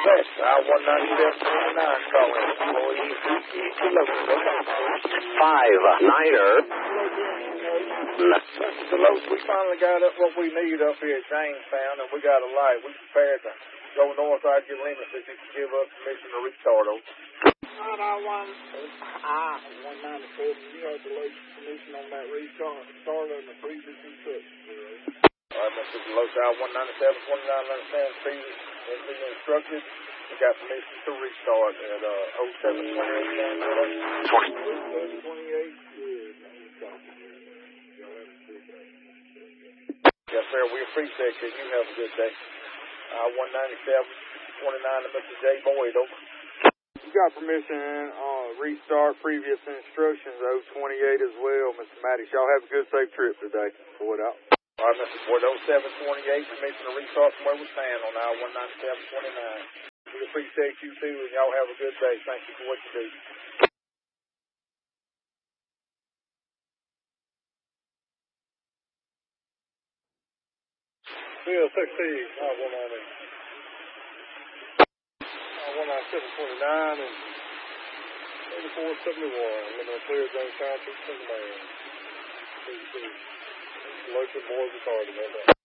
that? I-197-29 calling. Employee Five-Niner. Deloach, we finally got up what we need up here at Jamestown, and we got a light. We prepared to go north out your limits if you can give us permission to retard over. I-197, you have Deloach permission on that restart on the previous instructions. All right, Mr. Deloach, I-197-29 understands previous instructed. We got permission to restart at 0728. 0728. Yes, sir. We appreciate you. You have a good day. I-197-29 to Mr. J. Boyd, over. You got permission restart previous instructions, 028 as well, Mr. Maddox. Y'all have a good, safe trip today. Boyd out. All right, Mr. Boyd, 0728, permission to restart from where we stand on I-197-29. We appreciate you, too, and y'all have a good day. Thank you for what you do. Bill 60, I-197-29 and 8471. Limit clear James Township, Cincinnati. Local board retarded.